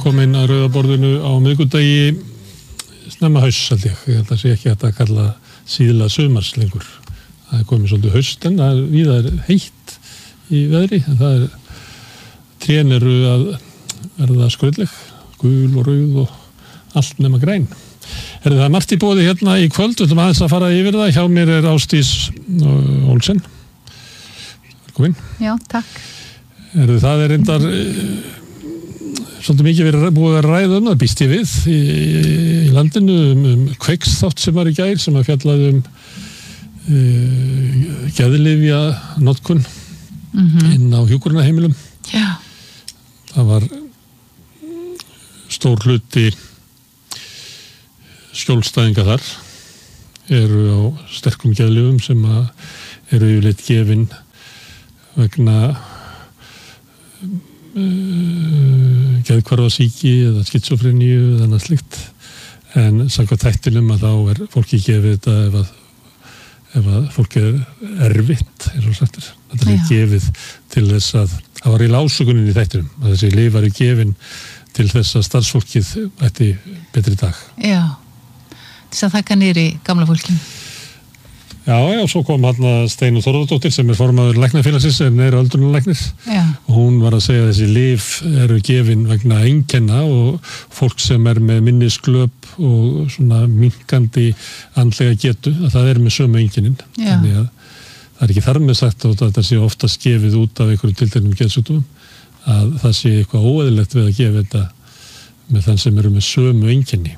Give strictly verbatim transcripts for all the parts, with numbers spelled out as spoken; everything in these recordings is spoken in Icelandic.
komin að rauðaborðinu á miðvikudagi snemma hausts, held ég. Ég held að sé ekki hægt að kalla síðla sumars lengur. Það er komið svolítið haust, en það er víða er heitt í veðri. En það er, trén eru að verða skrauðleg, gul og rauð og allt nema græn. Er það margt í boði hérna í kvöld, við ætlum aðeins að fara yfir það. Hjá mér er Ásdís Olsen. Velkomin. Já, takk. Er það er reyndar svolítið mikið verið búið að ræða um það, býst ég við í, í landinu um, um Kveiksþátt sem var í gær, sem að fjallaði um uh, geðlyfja notkun mm-hmm. inn á hjúkrunarheimilum. Já. Það var stór hluti skjólstæðinga þar eru á sterkum geðlyfjum sem að eru yfirleitt gefin vegna uh, geðhvarfasýki eða skitsofreníu eða annað slíkt, en samkvæmt þættinum að þá er fólki gefið þetta ef að, ef að fólki er erfitt, eins og sagt er. Þetta er gefið til þess að það var í lásökunin í þættinum, að þessi lyf væri gefin til þess að starfsfólkið ætti betri dag. Já, þess að þakka niður í gamla fólkinu. Já, já, svo kom hann Steinunn Þórðardóttir sem er formaður læknafélagsins, en er öldrunarlæknir. Já. Og hún var að segja að þessi lyf eru gefin vegna einkenna og fólk sem er með minnisglöp og svona minnkandi andlega getu, að það er með sömu einkennin. Já. Þannig að það er ekki þar með sagt að þetta sé oftast gefið út af einhverjum tilteknum geðsjúkdómum, að það sé eitthvað óeðlilegt við að gefa þetta með þann sem eru með sömu einkenni.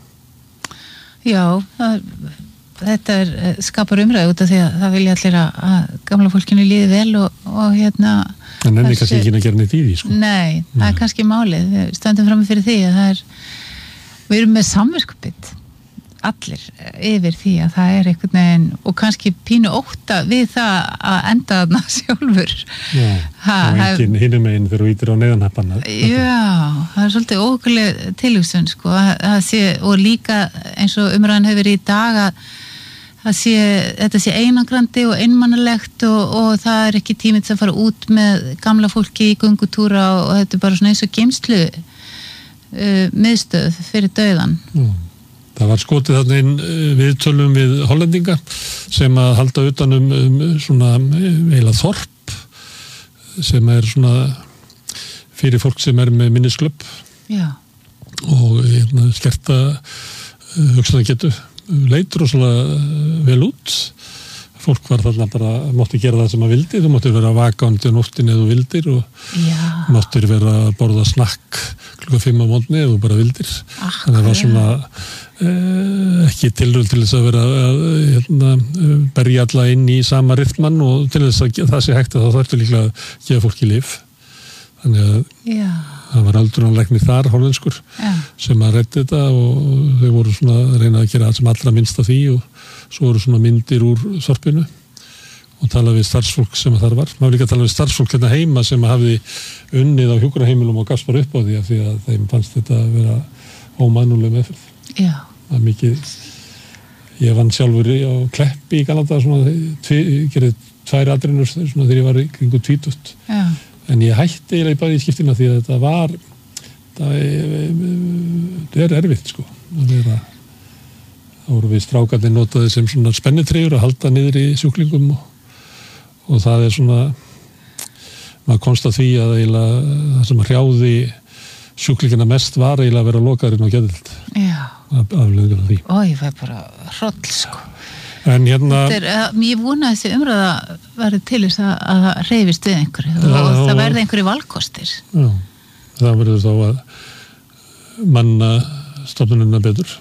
Já, það þetta er, skapar umræðu út af því að það vilja allir að, að gamla fólkinu líði vel og, og hérna en enni kannski ekki að gera neitt í því sko. Nei, það er kannski málið, við stöndum fram fyrir því að það er, við erum með samviskubit allir yfir því að það er einhvern veginn og kannski pínu ótta við það að enda þarna sjálfur. Já, ha, og enginn hinum meginn þegar þú ítir á neðanhappanna. Já, það er svolítið ókuleg tilhugsun sko, að sé, og líka eins og umræðan hefur verið í dag að að sé, þetta sé einangrandi og einmannalegt og, og það er ekki tíminn til að fara út með gamla fólki í göngutúra og, og þetta er bara svona eins og geymslu uh, miðstöð fyrir dauðan. Mm. Það var skotið þarna inn viðtölum við Hollendinga sem að halda utan um, um svona eiginlega þorp sem er svona fyrir fólk sem er með minnisglöp. Já. Og hérna, skerta uh, hugsunargetu. Leitur og svona vel út. Fólk var þarna bara, mátti gera það sem að vildi, þú mátti vera vakandi á nóttinni eða þú vildir og já. Mátti vera að borða snakk klukkan fimm á mótni eða þú bara vildir. Akkur, þannig að það var svona eh, ekki tilraun til þess að vera að hérna, berja alla inn í sama rytman og til þess að það sé hægt að það þarftu líklega að gefa fólki lyf. Þannig að já. Það var öldrunarlæknir þar, hollenskur, já. Sem að reddi þetta og þau voru svona að reyna að gera allt sem allra minnst af því og svo voru svona myndir úr þorpinu og tala við starfsfólk sem að þar var. Maður líka tala við starfsfólk hérna heima sem að hafði unnið á hjúkrunarheimilum og gafst bara upp á því af því að þeim fannst þetta að vera ómannúðleg meðferð. Já. Það er mikið, ég vann sjálfur á Kleppi í Galanda svona, tvi, gerði tvær atrenur svona þegar ég var í kringu tvítugt. Já. En ég hætti eiginlega bara í skiptina því að þetta var, það er erfitt sko, að vera, þá voru við strákarnir notaði sem svona spennitreyjur að halda niður í sjúklingum og, og það er svona, maður komst að því að eiginlega það sem hrjáði sjúklingina mest var eiginlega að vera lokaðurinn á geðdeild. Já. Afleiðingar af því. Ó, ég fæ bara hroll sko. En hérna er, ég vona að þessi umræða verði til þess að, að það hreyfist við einhverju og, og það verði einhverju valkostir. Já, það verður þá að manna stofnunina betur.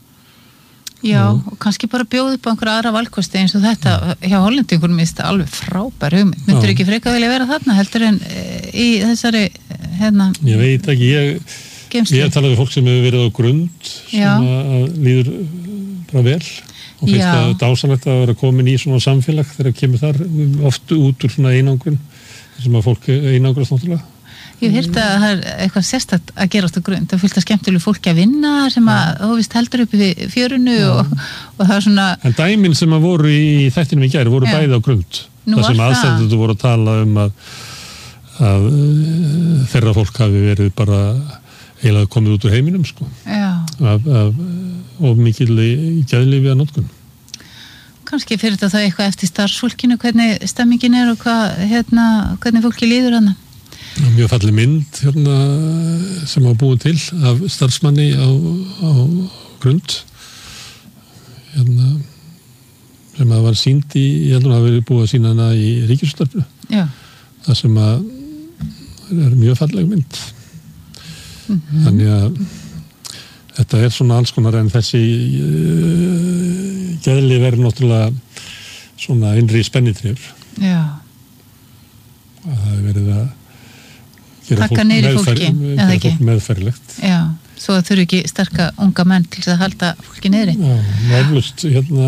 Já, og, og kannski bara bjóða upp á einhverja aðra valkosti eins og þetta hjá Hollendingunum er þetta alveg frábær hugmynd. Myndur ekki frekar vilja vera þarna heldur en í þessari hérna ég veit ekki, ég, ég hef talað við fólk sem hefur verið á grund sem að líður bara vel og finnst Já. Það dásanlegt að vera komin í svona samfélag þegar kemur þar oft út úr svona einangrun sem að fólk einangrast náttúrulega. Ég hef heyrt að það er eitthvað sérstakt að gerast á grund. Það er fullt af skemmtilegu fólki að vinna sem að þú veist heldur upp í fjörunu og, og það er svona en dæmin sem að voru í þættinum í gær voru Já. Bæði á grund. Nú það sem aðstæðendur voru að tala um að, að þeirra fólk hafi verið bara eiginlega komið út úr heiminum sko. Já. Af, af of mikil geðlyfja notkun. Kannski fyrir þetta það eitthvað eftir starfsfólkinu, hvernig stemmingin er og hvað, hérna, hvernig fólki líður hana? Mjög falleg mynd hérna, sem var búin til af starfsmanni á, á Grund hérna, sem að var sýnd í, ég heldur að hafa verið búið að sýna hana í Ríkisútvarpinu. Já. Það sem að er mjög falleg mynd. Mm-hmm. Þannig að þetta er svona alls konar en þessi uh, geðlyf er náttúrulega svona innri spennitrifur. Já. Það hefur verið að gera Taka fólk, meðfer, gera fólk meðferðilegt. Já, svo að þurfi ekki sterka unga menn til að halda fólki niðri. Já, nefnlust hérna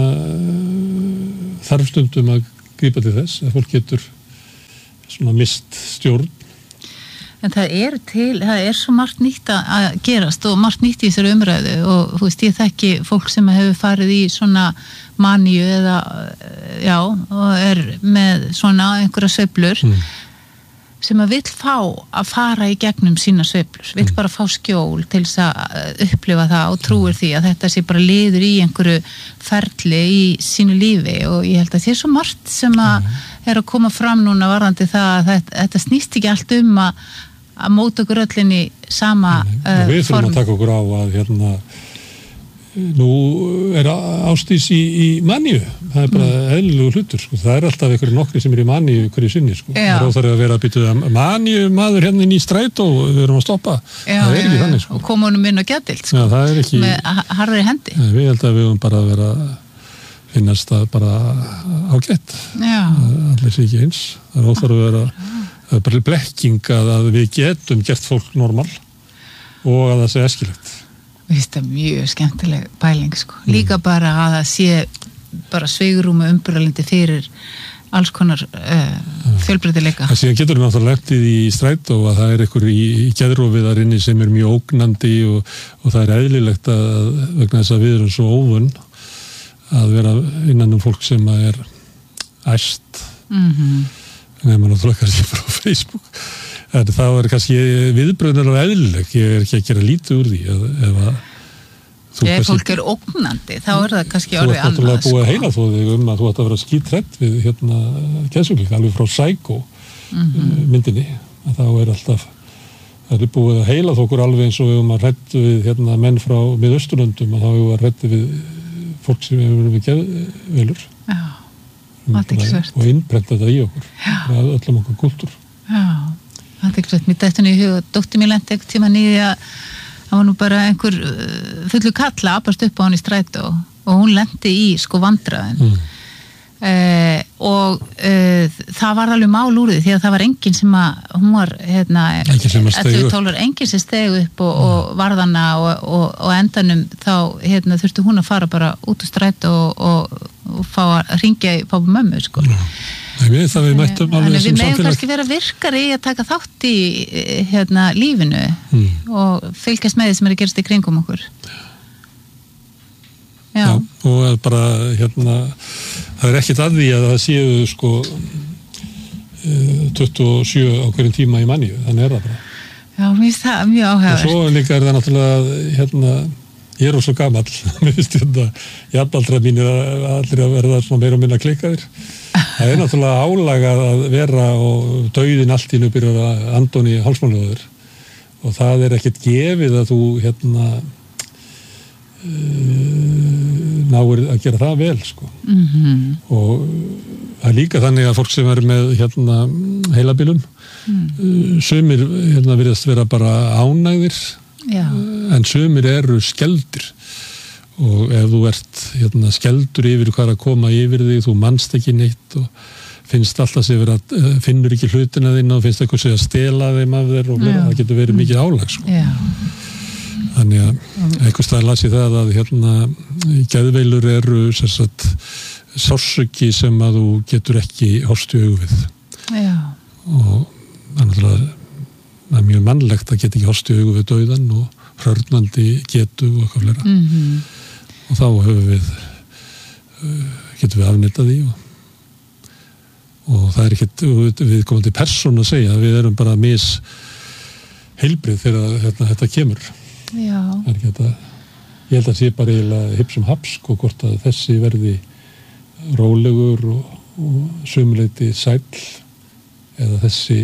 þarf stundum að grípa til þess að fólk getur svona mist stjórn. En það er til, það er svo margt nýtt að gerast og margt nýtt í þessari umræðu og þú veist, ég þekki fólk sem hefur farið í svona maníu eða, já, og er með svona einhverja sveiflur mm. sem að vill fá að fara í gegnum sína sveiflur, vill mm. bara fá skjól til þess að upplifa það og trúir því að þetta sé bara liður í einhverju ferli í sínu lífi og ég held að það er svo margt sem að mm. er að koma fram núna varðandi það að þetta, þetta snýst ekki allt um að að móta okkur öllinni sama uh, við þurfum að taka okkur á að hérna nú er ástís í, í maníu, það er bara mm. eðlilegur hlutur, sko. Það er alltaf einhverju nokkri sem er í maníu hverju sinni, sko. Það er óþarf að vera að bytja maníu maður hérna inn í strætó og við erum að stoppa, já, það er ekki já, þannig, sko. Og koma honum inn á getild, sko. Já, það er ekki með harðri hendi. Við held að við höfum bara að vera finnast það bara ágætt. Já. Allir sé ekki eins, það er óþarf að vera það er bara blekking að, að við getum gert fólk normal og að það sé æskilegt. Þetta er mjög skemmtileg pæling sko. Mm. Líka bara að það sé bara sveigurúmi umburðalindi fyrir alls konar uh, fjölbreytileika. Það síðan getur við náttúrulega lentið í strætó og að það er einhver í, í geðrofi þar inni sem er mjög ógnandi og, og það er eðlilegt að vegna þess að við erum svo óvön að vera innan um fólk sem er æst. Mhm. Nefnum náttúrulega kannski frá Facebook en það er kannski viðbröðnir á eðlileg, ég er ekki að gera lítið úr því ef, ef að þú ef fólk er ógnandi, þá er það kannski orðið annað. Þú ert náttúrulega búið að heila þó þig um að þú ætti að vera skítrætt við hérna geðsjúkling, alveg frá Psycho mm-hmm. myndinni, að þá er alltaf það er búið að heila þokkur alveg eins og við höfum að hrættu við hérna menn frá Miðausturlöndum að þá höfum við að hrættu við fólk sem hefur verið við geðveilur. Já. Og innprenta þetta í okkur að öllum okkur kultúr. Já, það er klart, mér dættu í hug dóttir mér lendi ekkert tíma nýði að það var nú bara einhver fullu kalla apast upp á hann í strætó og hún lendi í sko vandræðin mm. uh, og uh, það var alveg mál úr því því að það var enginn sem að hún var hérna, ellefu tólf enginn sem steg upp og, mm. og varðana og, og, og endanum þá hérna, þurfti hún að fara bara út úr strætó og, og og fá að ringja í pápa mömmu sko. Nei, við það við mættum alveg sem samfélag. Við meðum kannski vera virkari í að taka þátt í hérna lífinu mm. og fylgjast með því sem er að gerast í kringum okkur. Já. Já, og bara hérna það er ekkert að því að það séu sko tuttugu og sjö á hverjum tíma í maníu, þannig er það bara. Já, mér finnst það mjög áhugavert. Og svo líka er það náttúrulega hérna ég er svo gamall, mér finnst þetta jafnaldra mínir að allir að verða svona meira og minna klikkaðir. Það er náttúrulega álag að vera og dauðin allt í nú byrjar að andoni hálsmálöður og það er ekkert gefið að þú hérna uh, náir að gera það vel sko. Mm-hmm. Og það er líka þannig að fólk sem er með hérna heilabilun mm. uh, sumir hérna virðast vera bara ánægðir Já. En sumir eru skeldir og ef þú ert hérna, skeldur yfir hvað er að koma yfir þig, þú manst ekki neitt og finnst alltaf sem vera finnur ekki hlutina þín og finnst eitthvað sem að stela þeim af þér og það getur verið mikið álag sko. Þannig að einhvers staðar las ég það að hérna, geðveilur eru sagt, sársauki sem að þú getur ekki horfst í augu við Já. Og þannig að það er mjög mannlegt að geta ekki horfst í augu við dauðan og hrörnandi getu og eitthvað fleira mm-hmm. og þá höfum við getum við afneitað því og, og það er ekkert við komum til persónu að segja við erum bara mis heilbrið þegar hérna, þetta kemur. Já. Það er ekki þetta, ég held að sé bara eiginlega hipsum haps sko, hvort að þessi verði rólegur og, og sumuleyti sæll eða þessi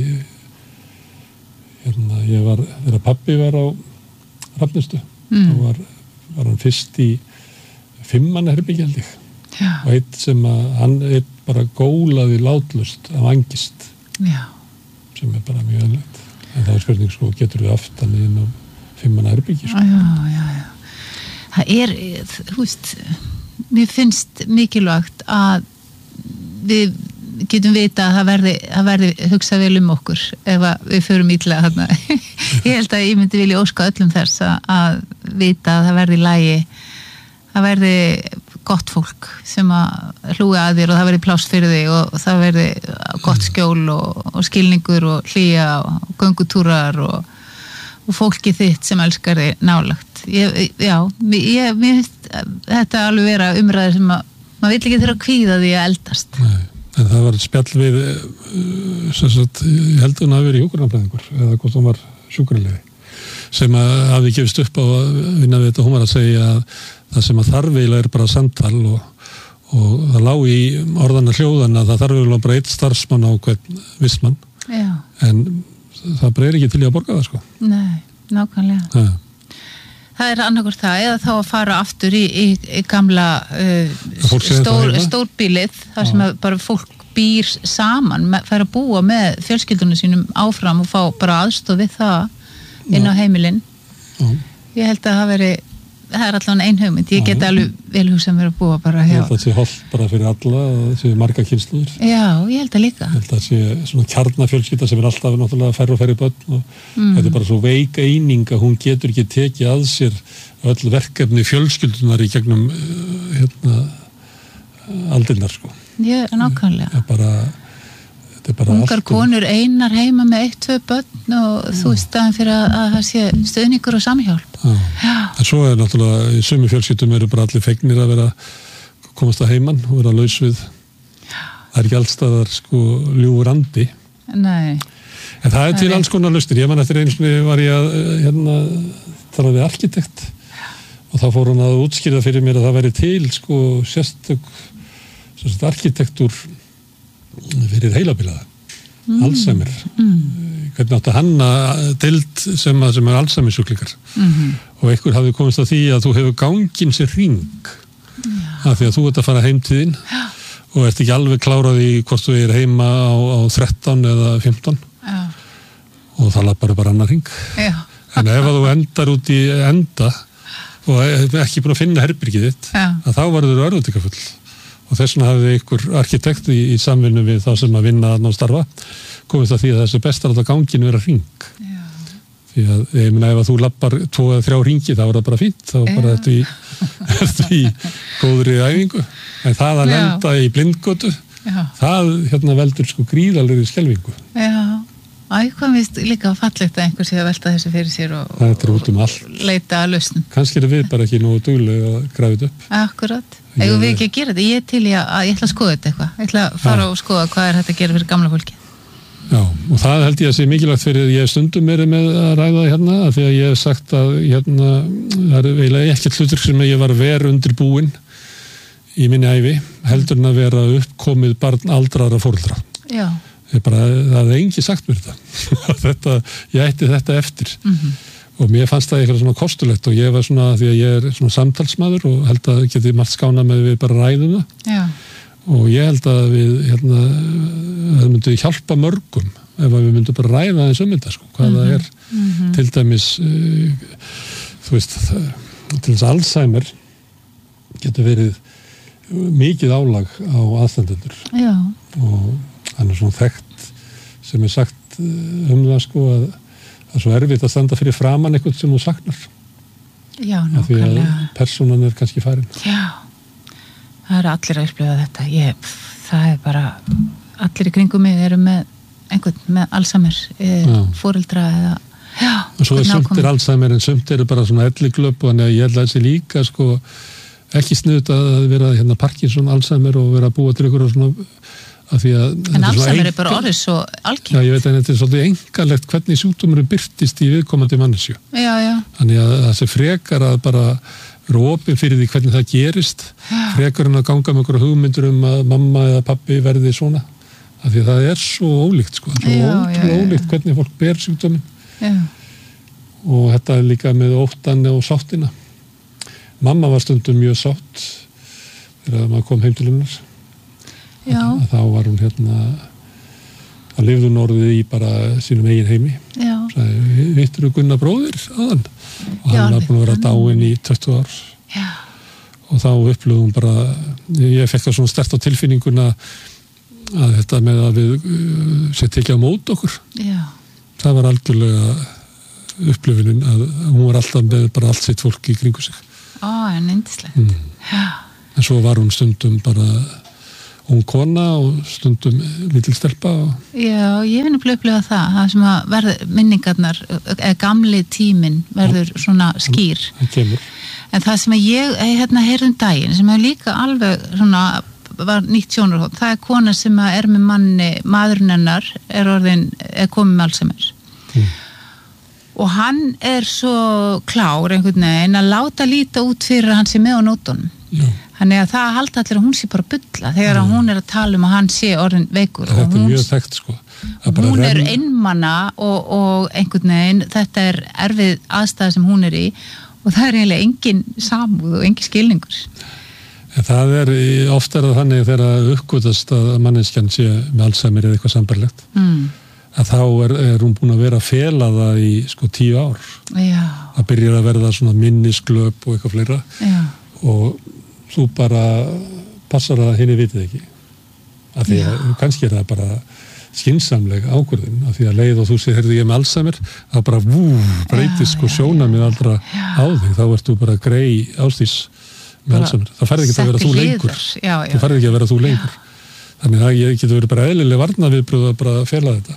hérna, ég var, þegar pabbi var á Hrafnistu, mm. þá var, var hann fyrst í fimmmannaherbergi held ég. Já. Og eitt sem að hann eitt bara gólaði látlust af angist. Já. Sem er bara mjög öðlegt. En það er spurning sko, getur við aftan inn á fimmmannaherbergi sko. Já, já, já. Það er, þú veist, mér finnst mikilvægt að við getum vita að það verði, það verði hugsa vel um okkur ef við förum illa þarna. Ég held að ég myndi vilja óska öllum þess að, að vita að það verði í lagi, það verði gott fólk sem að hlúi að þér og það verði pláss fyrir þig og það verði gott skjól og, og skilningur og hlýja og göngutúrar og, og fólki þitt sem elskar þig nálagt. Ég, já, ég, mér finnst þetta alveg vera umræður sem að maður vill ekki þurfa að kvíða því að eldast. Nei, en það var spjall við sem sagt, ég held að hann hafi verið hjúkrunarfræðingur eða hvort hann var sjúkraliði sem að hafi gefist upp á að vinna við þetta, hún var að segja að það sem að þarf eiginlega er bara samtal og, og það lá í orðana hljóðana að það þarf eiginlega bara eitt starfsmann á hvern vissmann. Já. En það bara er ekki til í að borga það sko. Nei, nákvæmlega. Ja. Það er annarkvort það eða þá að fara aftur í, í, í gamla uh, stór, stórbílið þar sem að bara fólk býr saman, fær að búa með fjölskyldunum sínum áfram og fá bara aðstoð við það inn á heimilinn. Já. Ég held að það veri það er allan ein hugmynd, ég get alveg vel hugsa mér að búa bara hjá. Ég held að það sé hollt bara fyrir alla, það sé marga kynslóðir. Já, ég held að líka. Ég held að það sé svona kjarnafjölskylda sem er alltaf náttúrulega færri og færri börn og mm. þetta er bara svo veik eining að hún getur ekki tekið að sér öll verkefni fjölskyldunar í gegnum hérna aldirnar sko. Já, nákvæmlega. Það er bara ungar konur einar heima með eitt, tvö börn og já. Þú staðan fyrir að, að það sé stöðningur og samhjálp. Já. Já. En svo er náttúrulega, í sömu fjölskyldum eru bara allir fegnir að vera komast að heiman og vera laus við. Já. Það er ekki allstaðar sko ljúfur andi. Nei. En það er til alls konar lausnir. Ég man eftir einu sinni var ég að hérna tala við arkitekt og þá fór hann að útskýra fyrir mér að það væri til sko sérstök sérstök arkitektúr fyrir heilabilaða, mm. Alzheimer mm. hvernig átti hann að deild sem, sem er Alzheimer sjúklingar mm-hmm. og einhver hafði komist að því að þú hefur gangin sér hring af því að þú ert að fara heim til þín ja. Og ert ekki alveg klárað í hvort þú er heima á, á þrettán eða fimmtán ja. Og það lappar bara annar hring ja. En ef að þú endar út í enda og ekki búin að finna herbergið þitt ja. Að þá verður þú örvæntingarfull og þess vegna hafði einhver arkitekt í, í samvinnu við þá sem að vinna að ná starfa komist að því að þessu best er að gangin vera hring. Já. Því að ég meina ef að þú lappar tvo eða þrjá hringi þá er það bara fínt, þá bara ertu í, ertu í góðri æfingu. En það að lenda í blindgötu, Já. Það hérna veldur sko gríðalegri skelfingu. Já. Æ, hvað finnst líka fallegt að einhver sé að velta þessu fyrir sér og, og um leita að lausnum. Kannski er við bara ekki nógu duglega að grafa þetta upp. Akkurat. Eigum við ekki að gera þetta? Ég er til í að, að ég ætla að skoða þetta eitthvað. Ég ætla að fara ja. Og skoða hvað er hægt að gera fyrir gamla fólki. Já, og það held ég að sé mikilvægt fyrir ég stundum er með að ræða hérna af því að ég hef sagt að hérna það er eiginlega ekkert hlutur sem ég var verið undirbúinn í minni ævi heldur en að vera uppkomið barn aldraðra foreldra. Já. Bara, það hefði engi sagt mér þetta. þetta ég ætti þetta eftir mm-hmm. og mér fannst það eitthvað svona kostulegt og ég var svona, því að ég er svona samtalsmaður og held að geti margt skána með við bara ræðum það Já. Og ég held að við hérna, það myndi hjálpa mörgum ef við myndum bara ræða eins um þetta sko, hvað mm-hmm. það er mm-hmm. til dæmis uh, þú veist það, til þess að Alzheimer getur verið mikið álag á aðstandendur Já. Og hann er svona þekkt sem er sagt um það sko að það er svo erfitt að standa fyrir framan eitthvað sem þú saknar. Já, nákvæmlega. Því að persónan er kannski farin. Já, það eru allir að upplifa þetta. Ég, það er bara, allir í kringum mig eru með einhvern með Alzheimer, foreldra eða, já. Og svo er sumt er Alzheimer en sumt eru bara svona elliglöp og þannig að ég held að þessi líka sko ekki sniðut að vera hérna Parkinson, Alzheimer og vera að búa til ykkur og svona af því að En Alzheimer er bara orðið svo algengt. Já, ég veit að þetta er svolítið einkalegt hvernig sjúkdómurinn birtist í viðkomandi manneskju. Já, já. Þannig að það sé frekar að bara vera opin fyrir því hvernig það gerist, já. Frekar en að ganga með einhverja hugmyndur um að mamma eða pappi verði svona. Af því að það er svo ólíkt, sko. Svo já, ótrúlega já, já. ólíkt hvernig fólk ber sjúkdóminn. Já. Og þetta er líka með óttan og sáttina. Mamma var stundum mjög sátt þegar maður kom heim til hennar. Að þá var hún hérna að lifði hún orðið í bara sínum eigin heimi. Já. Sæði, vittur þú Gunnar bróðir aðan? Og hann var búin að vera dáinn í tuttugu ár. Já. Og þá upplöfði hún bara, ég fekk það svona sterkt á tilfinninguna að þetta með að við uh, sett ekki á mót okkur. Já. Það var algjörlega upplöfunin að hún var alltaf með bara allt sitt fólk í kringu sig. Ó, en yndislegt. Mm. Já. En svo var hún stundum bara ung kona og stundum lítil stelpa. Og... Já, ég finn að upplifa það, það sem að verður minningarnar, eða gamli tíminn verður ja, svona skýr. Það kemur. En það sem að ég, hérna, heyrðum daginn, sem er líka alveg svona, var nýtt sjónarhótt, það er kona sem að er með manni, maðurinn hennar, er orðin, er komið með Alzheimer. Mm. Og hann er svo klár einhvern veginn að láta líta út fyrir hann sem með á nótunum. Já. Þannig að það halda allir að hún sé bara bulla þegar mm. hún er að tala um að hann sé orðin veikur. Þetta er mjög þekkt, sko. Hún er einmana og, og einhvern veginn, þetta er erfið aðstæða sem hún er í og það er eiginlega engin samúð og engin skilningur. En það er ofta er það þannig þegar uppgötast að manneskjan sé með Alzheimer eða eitthvað sambarlegt. Mm. Að þá er, er hún búin að vera að fela það í sko tíu ár. Já. Það byrjar að verða svona minnisglöp og eitthvað fleira. Já. Og þú bara passar að henni vitið ekki. Af því að Já. Kannski er það bara skynsamleg ákvörðun. Af því að leið og þú segir, heyrðu ég með Alzheimer, þá bara vú, breytist sko sjónamið allra á þig. Þá ertu bara grei ástís með bara Alzheimer. Það færði ekki að vera þú lengur. Já, já. Það færði ekki að vera þú lengur. Já. Þannig að ég getur verið bara eðlileg varnaviðbröð að bara fela þetta.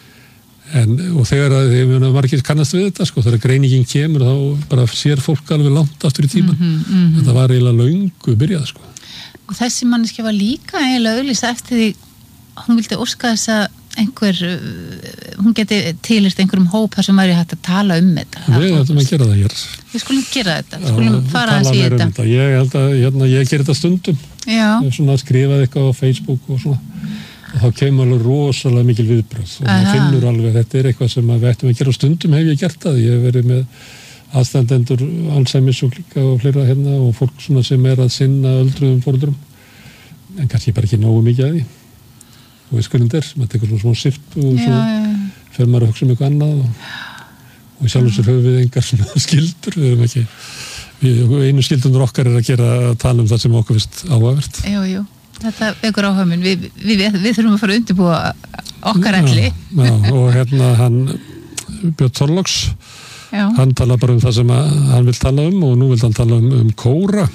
En, og þegar að margir kannast við þetta sko, þegar greiningin kemur þá bara sér fólk alveg langt aftur í tíman. Mm-hmm, mm-hmm. Þetta var eiginlega löngu byrjað sko. Og þessi manneski var líka eiginlega auglýst eftir því hún vildi óska þess að einhver hún geti tilheyrt einhverjum hópa sem væri hægt að tala um þetta. Við ætlum að gera það hér. Við skulum gera þetta, við skulum Já, fara að síða þetta. þetta. Ég held að hérna, ég ger þetta stundum. Já. Ég hef svona skrifað eitthvað á Facebook og svona. Og þá kemur alveg rosalega mikil viðbröð og maður finnur alveg að þetta er eitthvað sem við ættum að gera og stundum hef ég gert það. Ég hef verið með aðstandendur Alzheimer og líka og fleira hérna og fólk svona sem er að sinna öldruðum foreldrum en kannski bara ekki nógu mikið að því og við skulum þér, maður tekur svona smá sirt og svo fer maður að hugsa um eitthvað annað og, og sjálfum sér höfum við engar svona skildur, við erum ekki við, einu skildundur okkar er að gera að tala um það sem okkur finnst áhugavert. Jú, jú. Þetta vekur áhugaminn, við, við, við, við þurfum að fara að undirbúa okkar elli. Já, já, og hérna hann, Björn Þorláks, hann tala bara um það sem að, hann vil tala um og nú vil hann tala um, um kóra.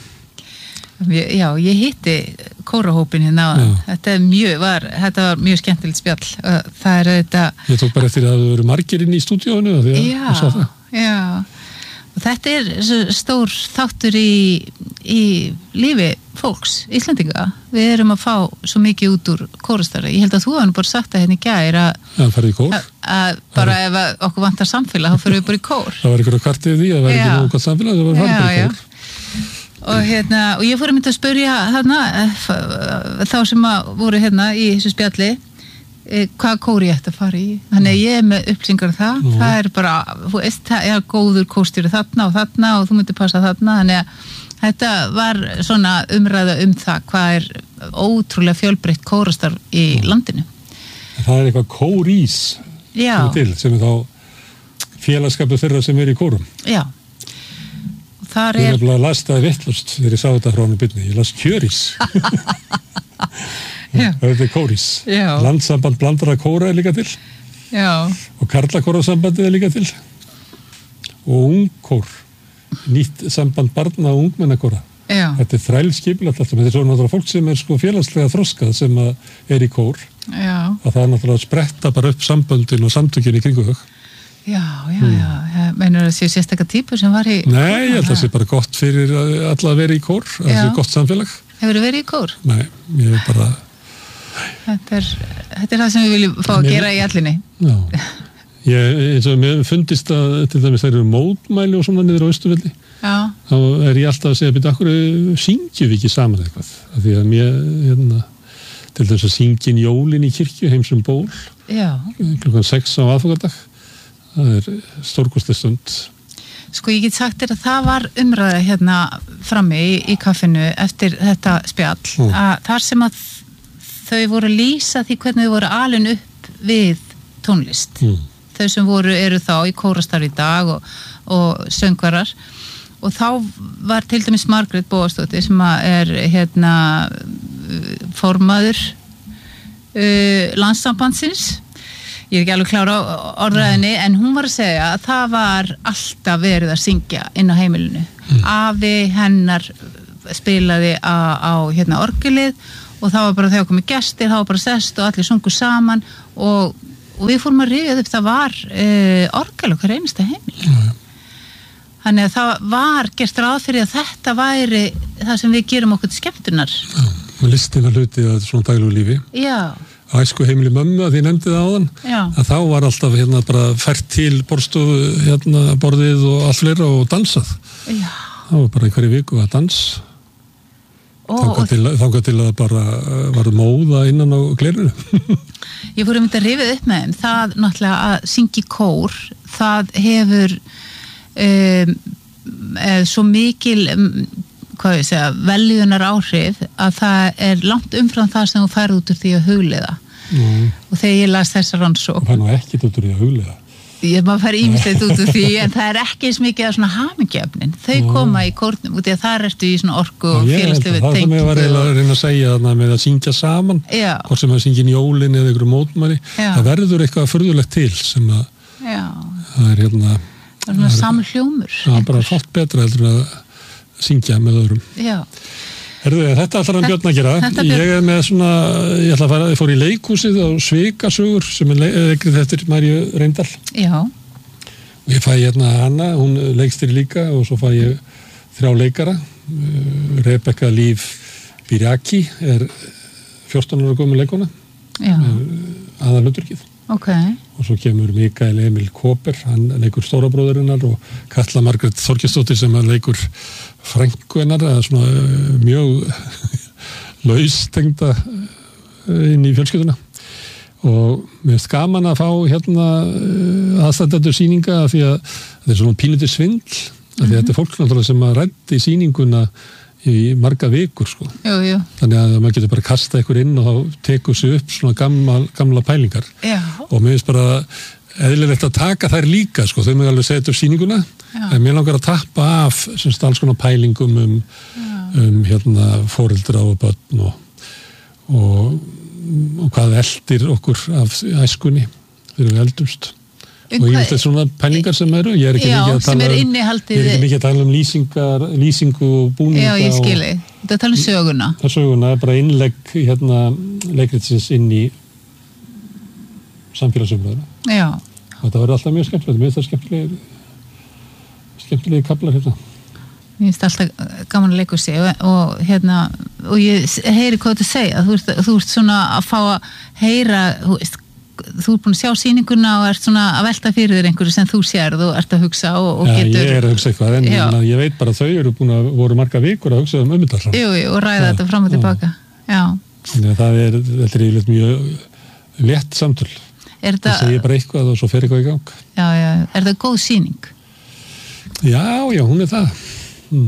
Já, ég hitti kórahópin hérna, þetta, mjög, var, þetta var mjög skemmtilegt spjall. Það er þetta... Ég tók bara eftir að það eru margir inn í stúdíónu því að ég sá það. Já, og þetta er stór þáttur í, í lífi fólks, Íslendinga. Við erum að fá svo mikið út úr kórastarfi. Ég held að þú hefði bara sagt það hérna í gær að, ja, farið í kór. að, að bara ef okkur vantar samfélag, þá fyrir við bara í kór. Það var einhverja kvartið því að það var ekki nógu gott samfélag, það var farið bara í kór. Og, hérna, og ég fór að mynda að spyrja þarna, þá sem að voru hérna í þessu spjalli, hvað kór ég ætti að fara í. Þannig að ég er með upplýsingar um það. Nú. Það er bara, þú veist, það er góður kórstjóri þarna og þarna og þú myndir passa þarna. Þannig að þetta var svona umræða um það hvað er ótrúlega fjölbreytt kórastarf í landinu. Það er eitthvað kórís til sem er þá félagskapur þeirra sem er í kórum. Já. Þar er... Ég er bara að lasta það vittlust þegar ég sá þetta frá hann byrni. Ég las kjörís. Það er kórís. Já. Landsamband blandara kóra er líka til. Já. Og karlakórasambandið er líka til. Og ungkór. Nýtt samband barna og ungmennakóra. Já. Þetta er þrælskipilegt alltaf. Þetta er svo náttúrulega fólk sem er sko félagslega þroskað sem er í kór. Já. Og það er náttúrulega að spretta bara upp samböndin og samtökin í kringu þau. Já, já, hmm. já. Meinur það séu sérstakka típur sem var í... Nei, ég held að það sé bara gott fyrir alla að vera í kór. Það sé gott samfélag. Hefur þú verið í kór? Nei, ég er bara... þetta er, þetta er það sem við viljum fá að gera í allinni. Já, ég, eins og mér fundist að til dæmis þeir eru mótmæli og svona niður á Austurvelli. Já. Þá er ég alltaf að segja, byrja, akkur syngjum við ekki saman eitthvað. Af því að mér, hérna, til þess að syngjin jólin í kirkju heimsum ból. Já. Klukkan sex á aðfangadag. Það er stórkostleg stund. Sko ég get sagt þér að það var umræða hérna frammi í, í kaffinu eftir þetta spjall. Mm. Að þar sem að þau voru að lýsa því hvernig þau voru alin upp við tónlist. Mm. Þau sem voru, eru þá í kórastarfi í dag og, og söngvarar. Og þá var til dæmis Margrét Bóastóttir sem er hérna formaður uh, landssambandsins. Ég er ekki alveg klára á orðræðinni, en hún var að segja að það var alltaf verið að syngja inn á heimilinu. Mm. Afi hennar spilaði á, á hérna orgelið og það var bara þegar komið gestir, það var bara sest og allir sungu saman og, og við fórum að rifja upp, það var uh, orgel okkar einasta heimil. Mm. Þannig að það var gert ráð fyrir að þetta væri það sem við gerum okkur til skemmtunar. Já, og listin að hluti að svona daglegu lífi. Já. Æsku heimili mömmu að því nefndi það áðan. Já. Að þá var alltaf hérna bara fært til borðstofu, hérna borðið og allt fleira og dansað. Já. Það var bara einhverju viku að dans. Þangað til, þangað til að bara var móða innan á glerinu. Ég fór um þetta að rifið upp með þeim. Það náttúrulega að syngi kór, það hefur um, svo mikil um, hvað ég segja, veljunar áhrif að það er langt umfram það sem þú færð út úr því að hugleiða. Mm. Og þegar ég las þessa rannsókn. Það fær nú ekkert út úr því að hugleiða. Ég maður fær ýmislegt út úr því, en það er ekki eins mikið að svona hamingjefnin. Þau mm. koma í kórnum, út í að þar ertu í svona orku og félagslegu tengingu. Það er það sem ég var eiginlega að reyna að segja þarna með að syngja saman, Já. Hvort sem að syngja í jólin eða ykkur mótmæli. Það verður eitthvað furðulegt til sem að Já. Það er hérna það er svona samur hljómur. Það er bara fátt betra heldur að syngja með öðrum. Já. Herðu, þetta ætlar hann Björn að gera. Björn. Ég er með svona, ég ætla að fara, ég fór í leikhúsið á Svikasögur sem er leikrið eftir Maríu Reyndal. Já. Og ég fæ hérna hana, hún leikstir líka og svo fæ ég þrjá leikara. Rebecca Líf Biraki er fjórtán ára gömul leikona. Já. Aðalhlutverkið. Ok. Og svo kemur Mikael Emil Kóper, hann leikur stóra bróðurinnar og Katla Margrét Þorkelsdóttir sem hann leikur frænku hennar, eða svona mjög laustengda inn í fjölskylduna. Og mér finnst gaman að fá hérna aðstandendur sýninga af því að þetta er svona pínlítið svindl, af því að mm-hmm. þetta er fólk náttúrulega sem að ræddi sýninguna í marga vikur sko. Jú, jú. Þannig að maður getur bara kasta ykkur inn og þá tekur sig upp svona gamla, gamla pælingar. Já. Og mér finnst bara eðlilegt að taka þær líka sko, þau með alveg setja upp sýninguna. Já. En mér langar að tappa af semst alls konar pælingum um, um hérna foreldra og börn og, og, og hvað eldir okkur af æskunni þegar við eldumst. Og ég veist þetta svona pælingar sem eru, ég er ekki mikið að tala um, ég er ekki mikið að tala um lýsingar, lýsingu og búninga. Já, ég skili. Þetta tala um söguna. Það er söguna, bara innlegg hérna leikritsins inn í samfélagsumræðuna. Já. Og þetta verður alltaf mjög skemmtilegt, mér finnst það skemmtilegi, skemmtilegi kaplar hérna. Mér finnst alltaf gaman að leika sig og, og hérna, og ég heyri hvað þú segja, þú ert, þú ert svona að fá að heyra, þú veist, þú ert búin að sjá sýninguna og ert svona að velta fyrir þér einhverju sem þú sérð og ert að hugsa og, og ja, getur... Já, ég er að hugsa eitthvað, en ég, ég veit bara að þau eru búin að voru marga vikur að hugsa um umhundar. Jú, jú, og ræða ja, þetta fram og tilbaka. Já. Þannig að það er, þetta er yfirleitt mjög létt samtöl. Er það... Það segir bara eitthvað og svo fer eitthvað í gang. Já, já, er það góð sýning? Já, já, hún er það. Hmm.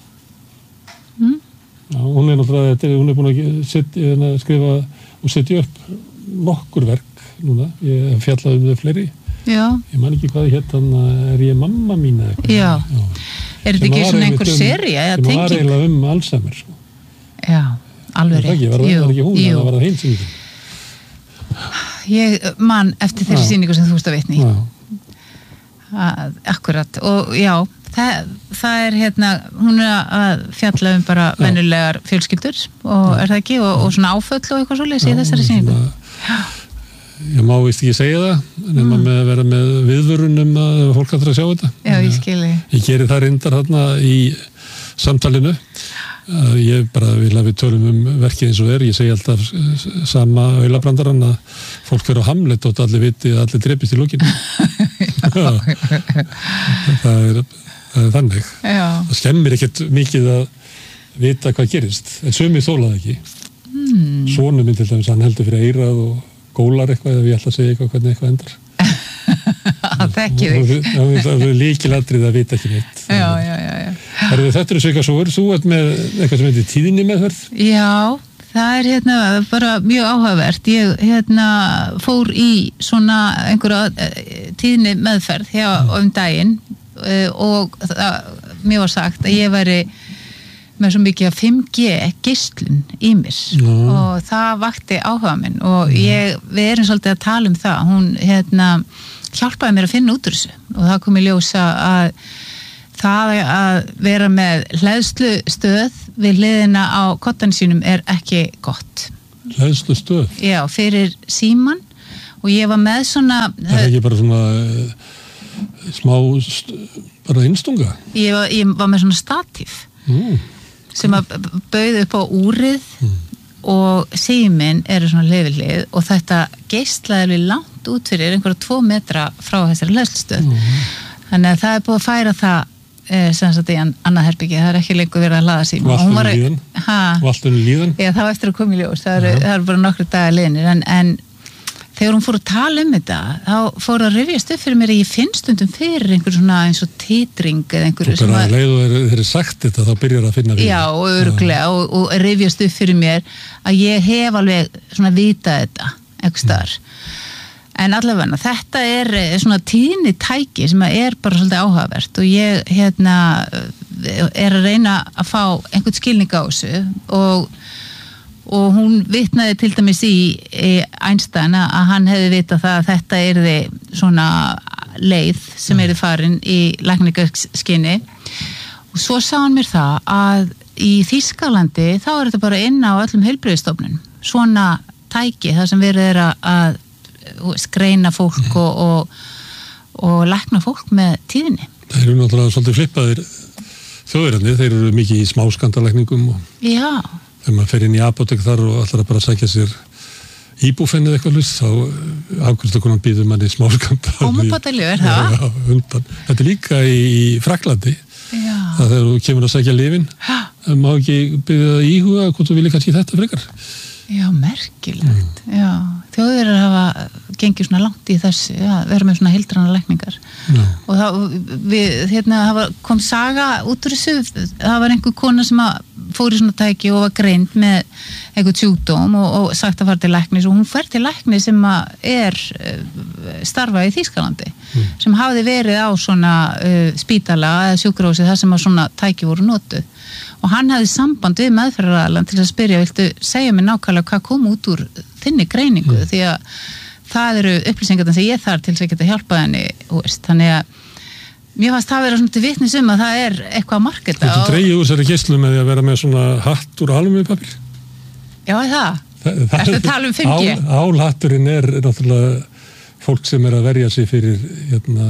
Hmm? Já, hún er náttúrulega, hún er búin að setja, skrifa og setja upp nokkur verk núna, ég fjallaði um þau fleiri. Já. Ég man ekki hvað ég hétt, þannig er ég mamma mín eða eitthvað. Já. Já. Er þetta ekki svona einhver um, sería eða tenging? Sem var eiginlega um Alzheimer, sko. Já, alveg rétt. Var það ekki hún, eða var það hinn sýningin? Ég man eftir þeirri sýningu sem þú veist að vitni. Já. Akkurat, og já, það, það er hérna, hún er að fjalla um bara venjulegar fjölskyldur, og já. Er það ekki, og, og svona áföll og eitthvað svoleiðis í þessari sýningu. Já. Ég má vist ekki segja það, en maður með að vera með viðvörunum að fólk ætlar að sjá þetta. Já, ég skilji. Ég geri það reyndar þarna í samtalinu, Ég bara vil að við tölum um verkið eins og er. Ég segi alltaf sama aulabrandarann að fólk verður á Hamlet og allir viti að allir drepist í lókinu. það, er, það er þannig. Já. Það skemmir ekkert mikið að vita hvað gerist. En sumir þólaði ekki. Hmm. Sonur minn til dæmis, hann heldur fyrir eyrað og gólar eitthvað ef ég ætla að segja eitthvað hvernig eitthvað endar. Það þekki þig. Það er líkilatrið að vita ekki neitt. Já, já, já, já. Herðu, þetta er svika svo, þú ert með eitthvað sem heitir tíðni meðferð? Já, það er hérna bara mjög áhugavert. Ég hérna fór í svona einhverja tíðni meðferð hjá um daginn og það, mér var sagt að ég væri með svo mikið að fimm G geislun í mér Já. Og það vakti áhuga minn og ég, við erum svolítið að tala um það. Hún hérna hjálpaði mér að finna út úr þessu og það kom í ljósa að það að vera með hleðslustöð við hliðina á kottan sínum er ekki gott. Hleðslustöð? Já, fyrir síman og ég var með svona... Það er ekki bara svona uh, smá st- bara innstunga? Ég var, ég var með svona statíf mm. sem að bauð upp á úrið mm. og síminn eru svona hlið og þetta geislaði langt út fyrir einhverja tvo metra frá þessari hleðslustöð. Mm. Þannig að það er búið að færa það Eh, sem sagt í annað herbyggi, það er ekki lengur verið að laða síma. Valtunum líðan? Valtunum líðan? Já, það var eftir að koma í ljós, það eru, það eru bara nokkru dagar liðnir, en, en þegar hún fór að tala um þetta, þá fór að rifjast upp fyrir mér að ég finn stundum fyrir einhver svona eins og titring eða einhverju sem að... Þú bara leið og þeir eru sagt þetta, þá byrjar að finna fyrir. Já, og örglega, og, og rifjast upp fyrir mér að ég hef alveg svona vitað þetta, einhver staðar. Mm. En allavega, þetta er svona tíðni tæki sem er bara svolítið áhugavert og ég hérna er að reyna að fá einhvern skilning á þessu og, og hún vitnaði til dæmis í, í Einstein að hann hefði vitað það að þetta yrði svona leið sem yrði farin í lækningaskyni og svo sá hann mér það að í Þýskalandi þá er þetta bara inn á öllum heilbrigðisstofnunum svona tæki þar sem verið er að skreina fólk mm. og, og, og lækna fólk með tíðinni. Það eru náttúrulega svolítið flippaðir þjóðverðarnir, þeir eru mikið í smáskandalækningum og Já. Þegar maður fer inn í apótek þar og ætlar að bara sækja sér íbúfen eða eitthvað lust, þá afgjörstakonan býður manni smáskanda. Hómabótalíu, er það? Já, undan. Þetta er líka í, í Fraklandi, það þegar þú kemur að sækja lyfin, það má ekki byrja að íhuga hvort þú vilja kannski þetta frekar. Já, merkilegt. Mm. Já, þjóðverðar hafa gengið svona langt í þessu, já, vera með svona heildræna lækningar. Já. Og það, við, hérna, það kom saga út úr þessu, það var einhver kona sem fór í svona tæki og var greind með einhvern sjúkdóm og, og sagt að fara til læknis og hún fer til læknis sem er starfa í Þýskalandi, mm. sem hafði verið á svona uh, spítala eða sjúkrahúsi þar sem að svona tæki voru notuð. Og hann hafði samband við meðferðaraðilann til að spyrja, viltu segja mér nákvæmlega hvað kom út úr þinni greiningu, mm. því að það eru upplýsingarna sem ég þarf til þess að geta hjálpað henni, veist, þannig að mér fannst það vera svona til vitnis um að það er eitthvað að marketa. Þú dreigir úr þessari geislun með því að vera með svona hatt úr alumíupappír? Já, það. það, það Ertu að tala um fimm G? Ál, álhatturinn er náttúrulega fólk sem er að verja sig fyrir hérna,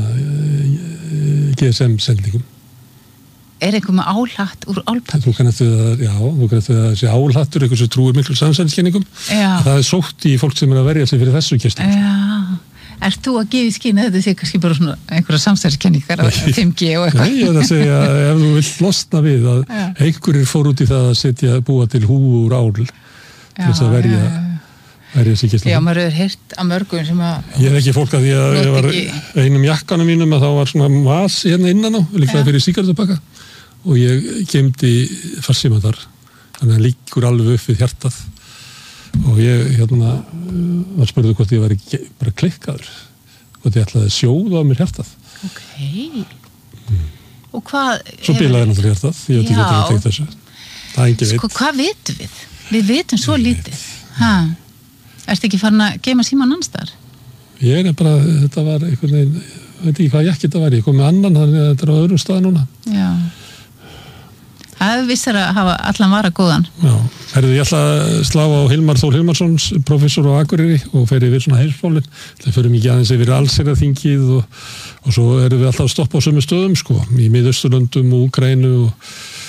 G S M-sendingum. Er eitthvað með álhatt úr álpappír? Þú kannast við að, já, þú kannast við að þessi álhattur, eitthvað sem trúir miklu samsæðiskenningum, það er sótt í fólk sem er að verja sig fyrir þessu geislun. Já, ert þú að gefa í skyn að þetta sé kannski bara svona einhverja samsæðiskenningar á fimm G og eitthvað? Nei, ég er að segja að ef þú vilt losna við að já. Einhverjir fór út í það að setja, búa til húu úr ál til þess að verja, verja sig geislun. Já, maður er heyrt af mörgum sem að... Ég er ekki fólk að því að ég var einum jakkanum mínum að þá var svona vas hérna innan á, líklega fyrir sígarettupakka. Og ég geymdi farsíma þar, þannig að hann líkur alveg upp við hjartað og ég hérna var spurður hvort ég væri bara klikkaður, hvort ég ætlaði að sjóða á mér hjartað. Ok. Mm. Og hvað... Svo bilaði náttúrulega hjartað, ég veit ekki hvort ég tekt þessu. Það er ekki veit. Sko, hvað vitum við? Við vitum svo lítið. Hæ? Ertu ekki farin að geyma síman annars þar? Ég er bara, þetta var einhvern veginn, veit ekki hvað jakk þetta var, ég kom með annan, þannig að þetta er á öðrum stað núna. Já. Það vissar að hafa allan vara góðan. Já, herðu, ég ætla að slá á Hilmar Þór Hilmarssons, professor á Akureyri og fer yfir svona heimsmálin. Það fyrir mikið aðeins yfir allsherjarþingið og, og svo erum við alltaf að stoppa á sömu stöðum, sko, í Miðausturlöndum og Úkraínu og,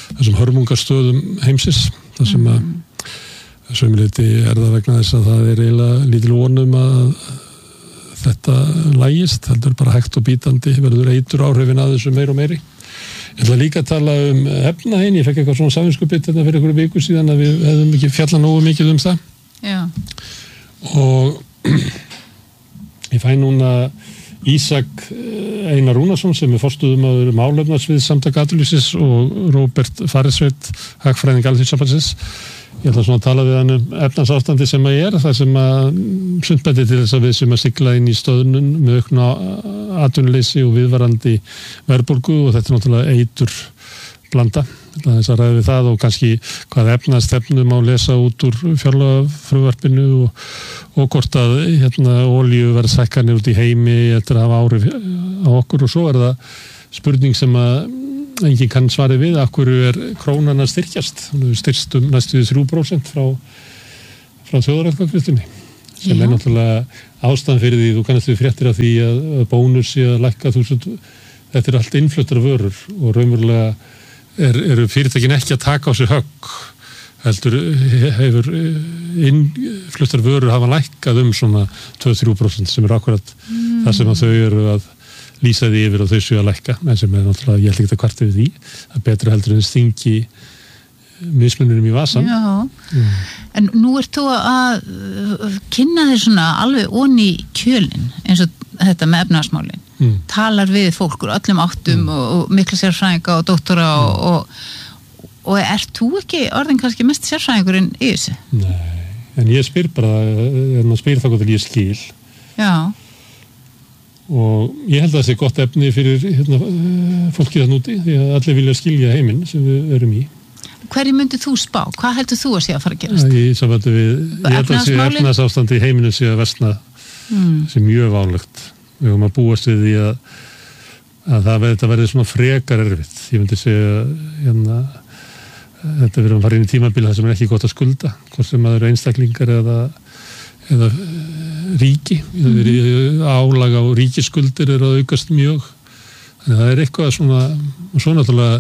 þessum hörmungarstöðum heimsins, þar sem að sömuleyti er það vegna þess að það er eiginlega lítil vonum að þetta lægist, heldur bara hægt og bítandi, verður eitur áhrifin að þessu meir og meiri. Ég ætla líka að tala um efnahinn, ég fekk eitthvað svona samvinskupið þetta fyrir einhverju viku síðan að við hefðum ekki fjallað nógu mikið um það. Já. Og ég fæ núna Ísak Einar Rúnarsson sem er forstöðumaður málefnasvið Samtaka atvinnulífsins og Róbert Faresveit, hagfræðing Alþýðusambandsins. Ég ætla svona að tala við hann um efnahagsástandi sem að er, það sem að sundbendi til þess að við sem að sigla inn í stöðnun með aukna atvinnuleysi og viðvarandi verðbólgu og þetta er náttúrulega eitur blanda. Þess að ræða við það og kannski hvað efnahagsstefnu má lesa út úr fjárlagafrumvarpinu og, og hvort að hérna, olíuverðshækkanir út í heimi eftir að hafa áhrif á okkur og svo er það spurning sem að enginn kann svarið við af hverju er krónan að styrkjast. Hún er styrkst um næstu þrjú prósent frá, frá þjóðaratkvæðagreiðslunni sem Já. Er náttúrulega ástæðan fyrir því, þú kannast við fréttir af því að, að bónus sé að lækka þúsund, þetta er allt innfluttar vörur og raunverulega er, eru fyrirtækin ekki að taka á sig högg, heldur hefur innfluttar vörur hafa lækkað um svona tvö til þrjú prósent sem er akkurat mm. það sem að þau eru að lýsa því yfir og þau séu að lækka, en sem er náttúrulega, ég ætla ekki að kvarta við því, það er betra heldur en stingi mismunurum í vasan. Já, mm. en nú ert þú að kynna þér svona alveg onni kjölinn, eins og þetta með efnahagsmálin, mm. talar við fólk úr öllum áttum mm. og, og mikla sérfræðinga og dóttora mm. og, og, og ert þú ekki orðin kannski mest sérfræðingurinn í þessu? Nei, en ég spyr bara, en maður spyr það hvað ég skil. Já. Og ég held að það sé gott efni fyrir hérna, fólkið þann úti því að allir vilja skilja heiminn sem við erum í. Hverju myndið þú spá? Hvað heldur þú að sé að fara að gerast? Ég, við, ég held að sé efnahagsástandi í heiminu sé að versna mm. sé mjög válegt. Við höfum að búast við því að, að það verði, verði svona frekar erfitt. Ég myndi segja hérna, þetta verður að fara inn í tímabili það sem er ekki gott að skulda, hvort sem það eru einstaklingar eða, eða ríki, mm-hmm. álag á ríkisskuldir er að aukast mjög þannig að það er eitthvað svona og svo náttúrulega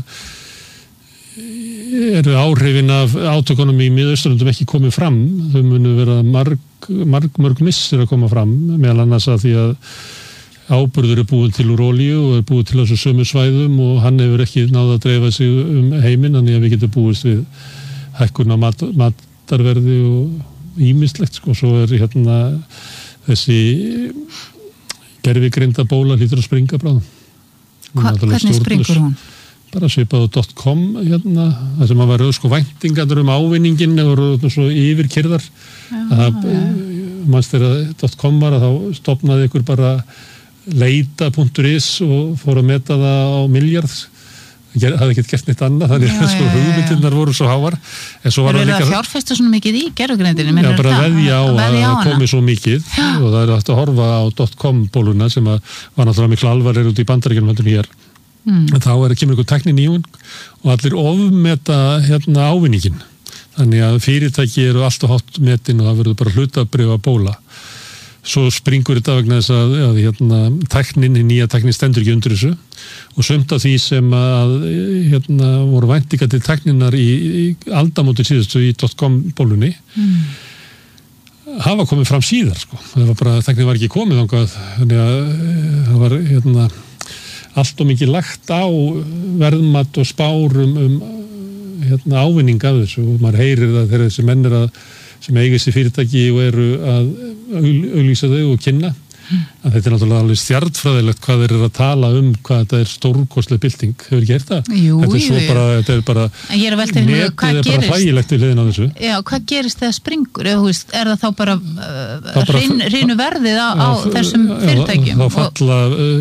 eru áhrifin af átökunum í Miðausturlöndum ekki komið fram þau munu vera marg, marg, marg missir að koma fram meðal annars að því að áburður er búin til úr olíu og er búin til þessu sömu svæðum og hann hefur ekki náð að dreifa sig um heiminn þannig að við getum búist við hækkun á mat, matarverði og ímislegt sko, svo er hérna þessi gervigrinda bóla hlýtur að springa bráðum. Hva, hvernig springur hún? Bara svipað á .com hérna, það sem að vera sko væntingar um ávinningin og svo yfirkyrðar að mannst þegar .com var að þá stofnaði ykkur bara leita punktur is og fór að meta það á miljard það hafði ekkert gert neitt annað þannig að sko hugmyndirnar voru svo háar en svo var það líka að fjárfesta svona mikið í gervigreindinni já bara veðja á að það komi svo mikið já. Og það er hægt að horfa á .com bóluna sem að var náttúrulega miklu alvarlegri út í Bandaríkjunum heldur hér mm. en þá er að kemur ykkur tækni nýjung og allir ofmeta hérna ávinningin þannig að fyrirtæki eru allt og hátt metin og það verður bara hlutabréfa bóla svo springur þetta vegna þess að, að hérna, tæknin, nýja tæknin stendur ekki undir þessu og sumt af því sem að hérna, voru væntingar til tækninar í, í aldamóti síðustu í .com bólunni mm. hafa komið fram síðar sko. Það var bara, tæknin var ekki komið þangað þannig að það var hérna, allt og mikið lagt á verðmat og spárum um hérna, ávinning af þessu og maður heyrir það þegar þessi menn er að sem eiga þessi fyrirtæki og eru að auglýsa þau og kynna að þetta er náttúrulega alveg stjarnfræðilegt hvað þeir eru að tala um hvað þetta er stórkostleg bylting hefur ekki heyrt það? Jú, þetta er svo bara, þetta er bara netið er bara hlægilegt við hliðina á þessu Já, hvað gerist þegar springur? Eða, veist, er það þá bara, uh, hrein, hreinu verðið á, á þessum fyrirtækjum? Þá falla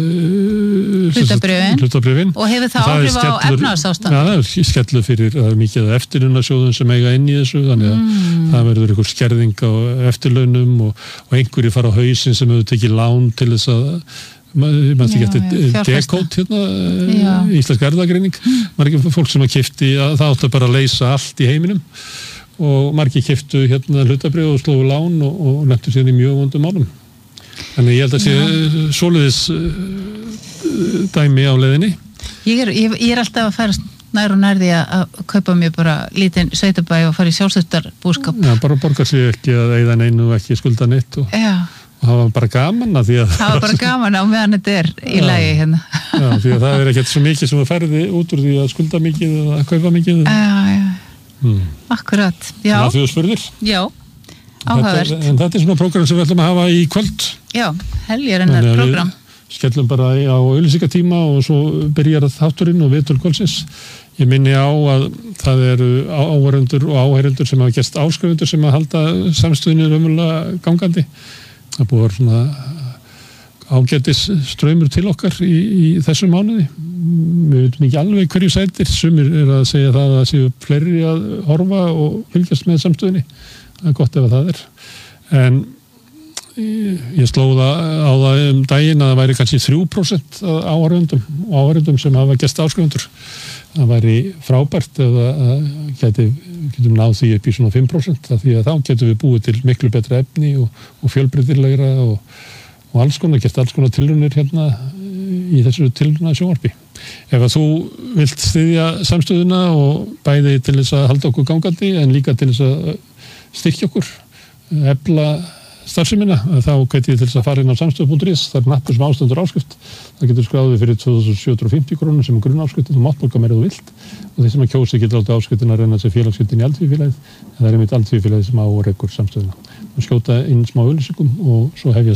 uh, hlutabrifin og hefur það áhrif á efnahagsástand? Já, það er skellu fyrir það er mikið eftirlaunasjóðum sem eiga inn í þessu þannig að mm. það verður einhver skerðing á eftirlaunum og, og einhverju fara á hausinn sem hefur tekið lán til þess að maður ekki eftir dekót hérna, íslensk erfðagreining margir fólk sem að keypti það áttu bara að leysa allt í heiminum og margir keyptu hérna hlutabrif og slóðu lán og, og lentu síðan í mjög vondum málum þannig ég held að sé svoleiðis dæmi á leiðinni ég er, ég, ég er alltaf að færast nær og nærði að kaupa mér bara lítinn sveitabæ og fara í sjálfsöldarbúskap. Já, bara borgar sig ekki að eyða neinu og ekki skulda neitt og, og það var bara gaman að því að það var bara gaman á meðan þetta er í lagi hérna. Já, því að það er ekkert svo mikið sem að ferði út úr því að skulda mikið eða að kaupa mikið. Já, já, hmm. akkurat. Já. Það er þjóðspurðir. Já, áhugavert. Þetta, en þetta er svona prógram sem við ætlum að hafa í kvöld. Já, heljarinnar prógram. Skellum bara á auglýsingatíma og svo byrjar þátturinn og viðtöl kvöldsins. Ég minni á að það eru áheyrendur og áheyrendur sem hafa gerst áskrifundur sem að halda samstöðinu raunverulega gangandi. Það búið að svona ágætis straumur til okkar í, í þessum mánuði. Við veitum ekki alveg hverju sætir, sumir er að segja það að það séu fleiri að horfa og fylgjast með samstöðinni. Það er gott ef það er. En ég slóða á það um daginn að það væri kannski þrjú prósent áhorfendum og áhorfendum sem hafa gerst áskrifundur. Það væri frábært ef það geti, getum náð því upp í svona fimm prósent því að þá getum við búið til miklu betra efni og, og fjölbreytilegra og, og alls konar, gert alls konar tilraunir hérna í þessu tilrauna sjónvarpi. Ef að þú vilt styðja samstöðuna og bæði til þess að halda okkur gangandi en líka til þess að styrkja okkur, efla starfsemina, þá gæti ég til þess að fara inn á samstöð punktur is, það er knappur sem ástendur áskrift, það getur skráðið fyrir tvö þúsund sjö hundruð og fimmtíu krónur sem er grunnáskriftin og máttborga meira þú vilt og þeir sem að kjósi getur alltaf áskriftin að reyna sér félagsskiptin í Alþýðufélagið, en það er einmitt Alþýðufélagið sem á og rekur samstöðuna. Við skjóta inn smá auglýsingum og svo hefjast